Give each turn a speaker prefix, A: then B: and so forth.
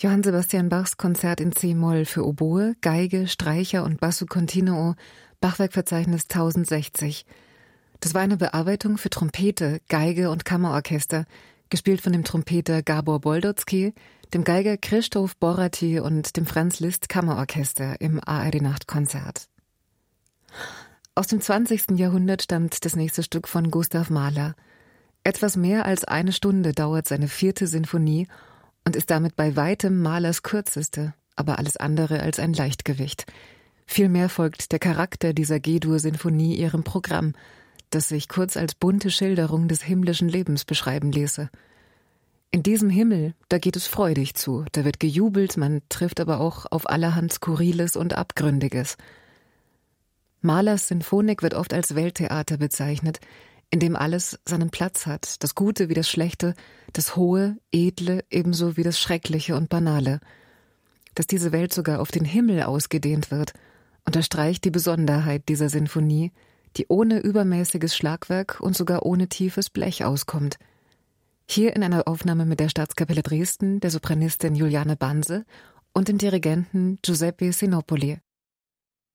A: Johann Sebastian Bachs Konzert in C-Moll für Oboe, Geige, Streicher und Basso Continuo, Bachwerkverzeichnis 1060. Das war eine Bearbeitung für Trompete, Geige und Kammerorchester, gespielt von dem Trompeter Gabor Boldotzky, dem Geiger Krzysztof Boraty und dem Franz Liszt Kammerorchester im ARD-Nachtkonzert. Aus dem 20. Jahrhundert stammt das nächste Stück von Gustav Mahler. Etwas mehr als 1 Stunde dauert seine 4. Sinfonie und ist damit bei weitem Mahlers kürzeste, aber alles andere als ein Leichtgewicht. Vielmehr folgt der Charakter dieser G-Dur-Sinfonie ihrem Programm, das sich kurz als bunte Schilderung des himmlischen Lebens beschreiben ließe. In diesem Himmel, da geht es freudig zu, da wird gejubelt, man trifft aber auch auf allerhand Skurriles und Abgründiges. Mahlers Sinfonik wird oft als Welttheater bezeichnet, in dem alles seinen Platz hat, das Gute wie das Schlechte, das Hohe, Edle ebenso wie das Schreckliche und Banale. Dass diese Welt sogar auf den Himmel ausgedehnt wird, unterstreicht die Besonderheit dieser Sinfonie, die ohne übermäßiges Schlagwerk und sogar ohne tiefes Blech auskommt. Hier in einer Aufnahme mit der Staatskapelle Dresden, der Sopranistin Juliane Banse und dem Dirigenten Giuseppe Sinopoli.